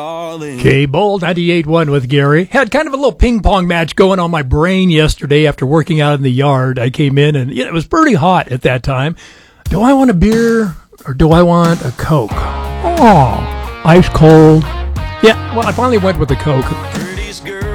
K-Bowl 98.1 with Gary. Had kind of a little ping pong match going on my brain yesterday after working out in the yard. I came in and it was pretty hot at that time. Do I want a beer or do I want a Coke? Oh, ice cold. Yeah, well, I finally went with the Coke.